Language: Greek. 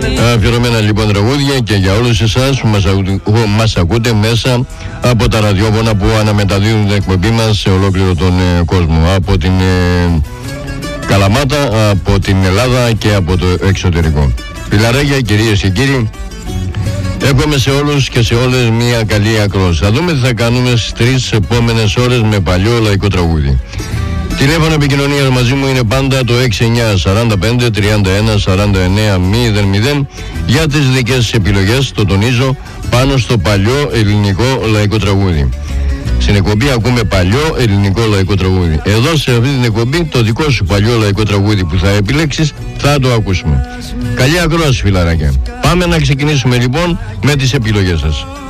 Αφιερωμένα λοιπόν τραγούδια και για όλους εσάς που μας ακούτε μέσα από τα ραδιόφωνα που αναμεταδίδουν την εκπομπή μας σε ολόκληρο τον κόσμο. Από την Καλαμάτα, από την Ελλάδα και από το εξωτερικό. Φιλαράκια, κυρίες και κύριοι, εύχομαι σε όλους και σε όλες μια καλή ακρόαση. Θα δούμε τι θα κάνουμε στις 3 επόμενες ώρες με παλιό λαϊκό τραγούδι. Τηλέφωνο επικοινωνίας μαζί μου είναι πάντα το 6945 31 49 00 για τις δικές σας επιλογές, το τονίζω, πάνω στο παλιό ελληνικό λαϊκό τραγούδι. Στην εκπομπή ακούμε παλιό ελληνικό λαϊκό τραγούδι. Εδώ σε αυτή την εκπομπή το δικό σου παλιό λαϊκό τραγούδι που θα επιλέξεις θα το ακούσουμε. Καλή ακρόαση, φιλαράκια. Πάμε να ξεκινήσουμε λοιπόν με τις επιλογές σας.